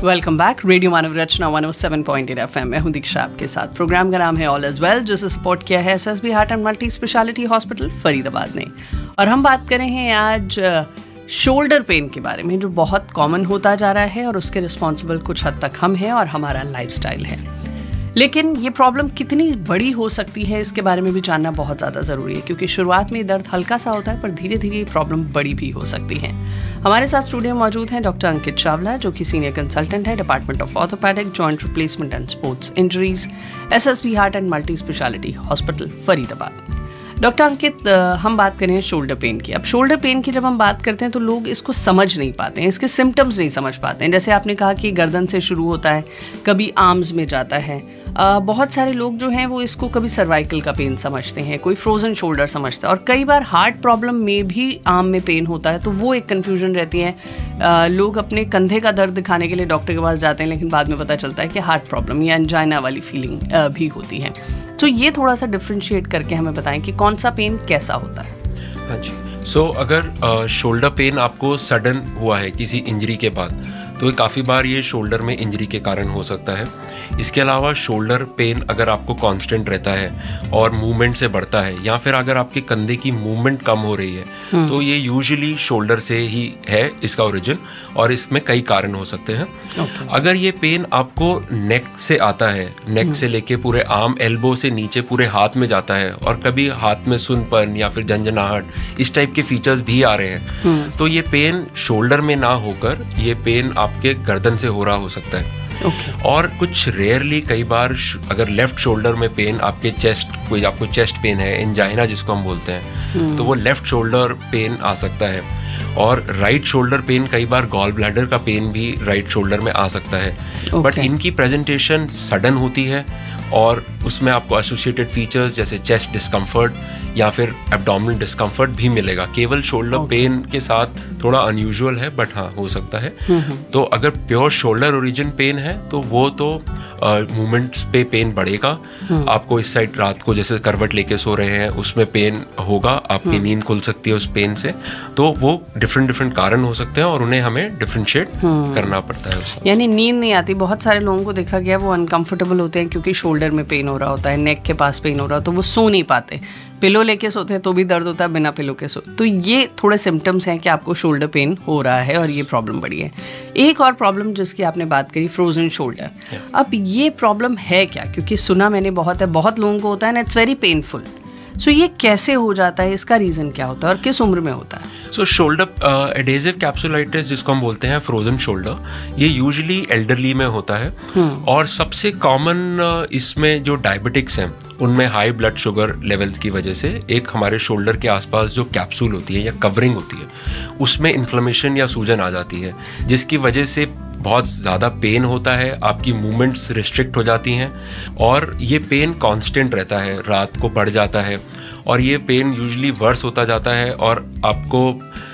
Welcome back. Radio मानव रचना 107.8 FM में हूं दीक्षा आपके साथ। प्रोग्राम का नाम है ऑल इज वेल, जिसे सपोर्ट किया है SSB heart and multi speciality hospital Faridabad ने। और हम बात कर रहे हैं आज शोल्डर पेन के बारे में, जो बहुत कॉमन होता जा रहा है और उसके रिस्पॉन्सिबल कुछ हद तक हम हैं और हमारा लाइफस्टाइल है। लेकिन ये प्रॉब्लम कितनी बड़ी हो सकती है, इसके बारे में भी जानना बहुत ज़्यादा ज़रूरी है, क्योंकि शुरुआत में दर्द हल्का सा होता है पर धीरे धीरे ये प्रॉब्लम बड़ी भी हो सकती है। हमारे साथ स्टूडियो में मौजूद हैं डॉक्टर अंकित चावला, जो कि सीनियर कंसल्टेंट है department of orthopaedic joint replacement and sports injuries, SSB heart and multi speciality hospital Faridabad. Doctor अंकित, हम बात करें शोल्डर पेन की। अब शोल्डर पेन की जब हम बात करते हैं तो लोग इसको समझ नहीं पाते हैं, इसके सिम्टम्स नहीं समझ पाते हैं। जैसे आपने कहा कि गर्दन से शुरू होता है, कभी आर्म्स में जाता है। बहुत सारे लोग जो हैं वो इसको कभी सर्वाइकल का पेन समझते हैं, कोई फ्रोजन शोल्डर समझता है, और कई बार हार्ट प्रॉब्लम में भी आर्म में पेन होता है। तो वो एक कन्फ्यूजन रहती है। लोग अपने कंधे का दर्द दिखाने के लिए डॉक्टर के पास जाते हैं, लेकिन बाद में पता चलता है कि हार्ट प्रॉब्लम या एंजाइना वाली फीलिंग भी होती है। तो ये थोड़ा सा डिफ्रेंशिएट करके हमें बताएं कि कौन सा पेन कैसा होता है। हाँ जी। अगर शोल्डर पेन आपको सडन हुआ है किसी इंजरी के बाद, तो काफ़ी बार ये शोल्डर में इंजरी के कारण हो सकता है। इसके अलावा शोल्डर पेन अगर आपको कांस्टेंट रहता है और मूवमेंट से बढ़ता है, या फिर अगर आपके कंधे की मूवमेंट कम हो रही है, तो ये यूजुअली शोल्डर से ही है इसका ओरिजिन, और इसमें कई कारण हो सकते हैं। अगर ये पेन आपको नेक से आता है, नेक से लेके पूरे आर्म एल्बो से नीचे पूरे हाथ में जाता है, और कभी हाथ में सुनपन या फिर झंझनाहट इस टाइप के फीचर्स भी आ रहे हैं, तो ये पेन शोल्डर में ना होकर ये पेन आपके गर्दन से हो रहा हो सकता है। और कुछ रेयरली कई बार अगर लेफ्ट शोल्डर में पेन आपके कोई आपको चेस्ट पेन है, एंजाइना जिसको हम बोलते हैं, तो वो लेफ्ट शोल्डर पेन आ सकता है। और राइट शोल्डर पेन, कई बार गॉल ब्लैडर का पेन भी राइट शोल्डर में आ सकता है। बट इनकी प्रेजेंटेशन सडन होती है, और उसमें आपको एसोसिएटेड फीचर्स जैसे चेस्ट डिस्कम्फर्ट या फिर एब्डोमिनल डिस्कम्फर्ट भी मिलेगा। केवल शोल्डर पेन के साथ थोड़ा अनयूजुअल है, बट हाँ हो सकता है। तो अगर प्योर शोल्डर ओरिजिन पेन है तो वो तो मूवमेंट्स पे पेन बढ़ेगा। आपको इस साइड रात को जैसे करवट लेके सो रहे हैं उसमें पेन होगा, आपकी नींद खुल सकती है उस पेन से। तो वो डिफरेंट कारण हो सकते हैं और उन्हें हमें डिफरेंशिएट करना पड़ता है उसमें। यानी नींद नहीं आती। बहुत सारे लोगों को देखा गया वो अनकंफर्टेबल होते हैं क्योंकि शोल्डर में पेन हो रहा होता है, नेक के पास पेन हो रहा है, तो वो सो नहीं पाते। पिलो लेके सोते हैं तो भी दर्द होता है, बिना पिलो के सो। तो ये थोड़े सिम्टम्स हैं कि आपको शोल्डर पेन हो रहा है और ये प्रॉब्लम बड़ी है। एक और प्रॉब्लम जिसकी आपने बात करी, फ्रोजन शोल्डर। अब ये प्रॉब्लम है क्या? क्योंकि सुना मैंने बहुत है, बहुत लोगों को होता है ना, इट्स वेरी पेनफुल। सो ये कैसे हो जाता है, इसका रीज़न क्या होता है और किस उम्र में होता है? सो शोल्डर एडेसिव कैप्सुलाइटिस जिसको हम बोलते हैं फ्रोजन शोल्डर, ये यूजुअली एल्डरली में होता है। और सबसे कॉमन इसमें जो डायबिटिक्स हैं उनमें हाई ब्लड शुगर लेवल्स की वजह से एक हमारे शोल्डर के आसपास जो कैप्सूल होती है या कवरिंग होती है उसमें इन्फ्लेमेशन या सूजन आ जाती है, जिसकी वजह से बहुत ज़्यादा पेन होता है, आपकी मूवमेंट्स रिस्ट्रिक्ट हो जाती हैं, और ये पेन कांस्टेंट रहता है, रात को बढ़ जाता है, और ये पेन यूजुअली वर्स होता जाता है, और आपको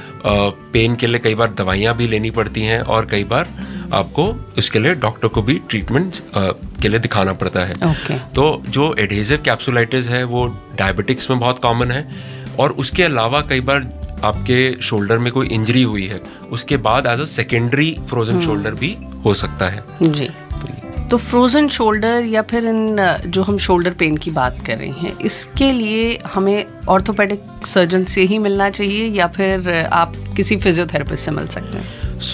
पेन के लिए कई बार दवाइयाँ भी लेनी पड़ती हैं, और कई बार आपको इसके लिए डॉक्टर को भी ट्रीटमेंट के लिए दिखाना पड़ता है। तो जो एडेसिव कैप्सुलाइटिस है वो डायबिटिक्स में बहुत कॉमन है, और उसके अलावा कई बार आपके शोल्डर में कोई इंजरी हुई है उसके बाद as a secondary frozen shoulder भी हो सकता है जी। तो फ्रोजन शोल्डर या फिर इन जो हम शोल्डर पेन की बात कर रहे हैं, इसके लिए हमें ऑर्थोपेडिक सर्जन से ही मिलना चाहिए या फिर आप किसी फिजियोथेरेपिस्ट से मिल सकते हैं?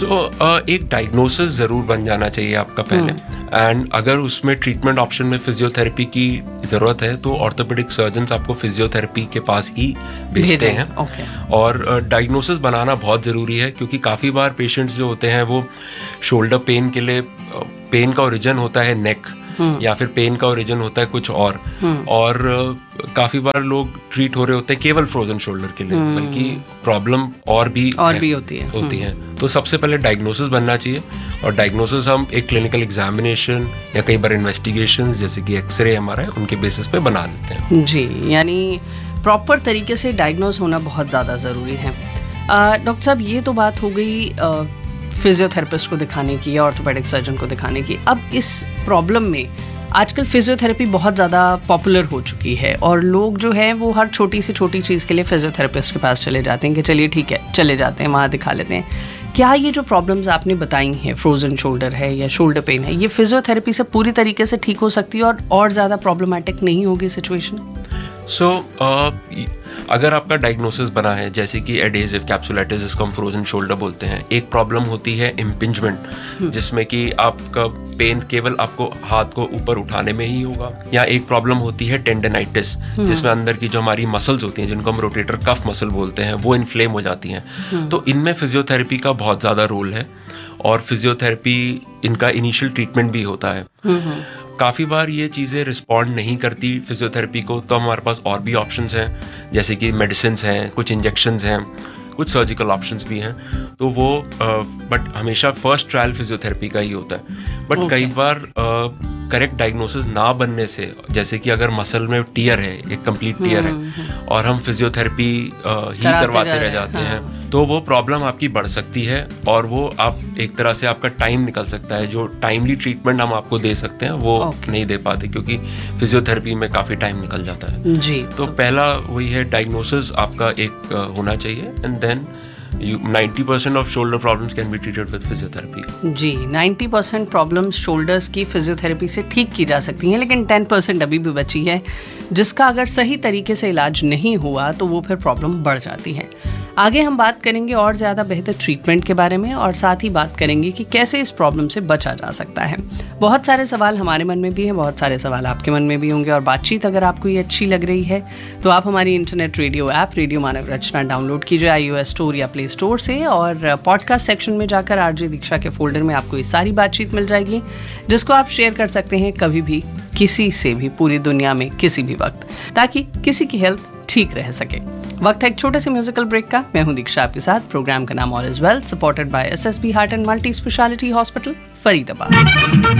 एक डायग्नोसिस ज़रूर बन जाना चाहिए आपका पहले, एंड अगर उसमें ट्रीटमेंट ऑप्शन में फिजियोथेरेपी की ज़रूरत है तो ऑर्थोपेडिक सर्जन्स आपको फिजियोथेरेपी के पास ही भेजते हैं। और डायग्नोसिस बनाना बहुत ज़रूरी है, क्योंकि काफ़ी बार पेशेंट्स जो होते हैं वो शोल्डर पेन के लिए, पेन का ओरिजिन होता है नेक या फिर पेन का ओरिजिन होता है कुछ और काफ़ी बार लोग ट्रीट हो रहे होते हैं केवल फ्रोजन शोल्डर के लिए, बल्कि प्रॉब्लम और भी होती है। तो सबसे पहले डायग्नोसिस बनना चाहिए, और डायग्नोसिस हम एक क्लिनिकल एग्जामिनेशन या कई बार इन्वेस्टिगेशन जैसे कि एक्सरे हमारा है उनके बेसिस पे बना लेते हैं जी। यानी प्रॉपर तरीके से डायग्नोज होना बहुत ज़्यादा ज़रूरी है। डॉक्टर साहब, ये तो बात हो गई फिजियोथेरेपिस्ट को दिखाने की या ऑर्थोपेडिक सर्जन को दिखाने की। अब इस प्रॉब्लम में आजकल फिजियोथेरेपी बहुत ज़्यादा पॉपुलर हो चुकी है, और लोग जो हैं वो हर छोटी से छोटी चीज़ के लिए फिजियोथेरेपिस्ट के पास चले जाते हैं कि चलिए ठीक है चले जाते हैं वहाँ दिखा लेते हैं। क्या ये जो प्रॉब्लम्स आपने बताई हैं, फ्रोजन शोल्डर है या शोल्डर पेन है, ये फिजियोथेरेपी से पूरी तरीके से ठीक हो सकती है और ज़्यादा प्रॉब्लमेटिक नहीं होगी सिचुएशन? सो अगर आपका डायग्नोसिस बना है जैसे कि एडेसिव कैप्सुलाइटिस, जिसको हम फ्रोजन शोल्डर बोलते हैं, एक प्रॉब्लम होती है इम्पिंजमेंट, जिसमें कि आपका पेन केवल आपको हाथ को ऊपर उठाने में ही होगा, या एक प्रॉब्लम होती है टेंडनाइटिस, जिसमें अंदर की जो हमारी मसल्स होती हैं, जिनको हम रोटेटर कफ मसल बोलते हैं, वो इन्फ्लेम हो जाती हैं। तो इनमें फिजियोथेरेपी का बहुत ज़्यादा रोल है, और फिजियोथेरेपी इनका इनिशियल ट्रीटमेंट भी होता है। काफ़ी बार ये चीज़ें रिस्पॉन्ड नहीं करती फिजियोथेरेपी को, तो हमारे पास और भी ऑप्शंस हैं, जैसे कि मेडिसिन्स हैं, कुछ इंजेक्शंस हैं, कुछ सर्जिकल ऑप्शंस भी हैं। तो वो बट हमेशा फर्स्ट ट्रायल फिजियोथेरेपी का ही होता है। बट कई बार करेक्ट डायग्नोसिस ना बनने से, जैसे कि अगर मसल में टियर है, एक कंप्लीट टियर है, और हम फिजियोथेरेपी ही करवाते रह जाते हैं, तो वो प्रॉब्लम आपकी बढ़ सकती है, और वो आप एक तरह से आपका टाइम निकल सकता है। जो टाइमली ट्रीटमेंट हम आपको दे सकते हैं वो नहीं दे पाते, क्योंकि फिजियोथेरेपी में काफ़ी टाइम निकल जाता है जी। तो पहला वही है, डायग्नोसिस आपका एक होना चाहिए, and then 90% off shoulder problems can be treated with physiotherapy. Ji, 90% problems shoulders की फिजियोथेरेपी से ठीक की जा सकती हैं, लेकिन 10% अभी भी बची है, जिसका अगर सही तरीके से इलाज नहीं हुआ तो वो फिर प्रॉब्लम बढ़ जाती है। आगे हम बात करेंगे और ज़्यादा बेहतर ट्रीटमेंट के बारे में, और साथ ही बात करेंगे कि कैसे इस प्रॉब्लम से बचा जा सकता है। बहुत सारे सवाल हमारे मन में भी हैं, बहुत सारे सवाल आपके मन में भी होंगे, और बातचीत अगर आपको ये अच्छी लग रही है तो आप हमारी इंटरनेट रेडियो ऐप रेडियो मानव रचना डाउनलोड कीजिए iOS स्टोर या प्ले स्टोर से, और पॉडकास्ट सेक्शन में जाकर आरजे दीक्षा के फोल्डर में आपको ये सारी बातचीत मिल जाएगी, जिसको आप शेयर कर सकते हैं कभी भी, किसी से भी, पूरी दुनिया में किसी भी वक्त, ताकि किसी की हेल्थ ठीक रह सके। वक्त है एक छोटे से म्यूजिकल ब्रेक का। मैं हूं दीक्षा आपके साथ। प्रोग्राम का नाम all is well, supported by SSB heart and multi speciality hospital, Faridabad.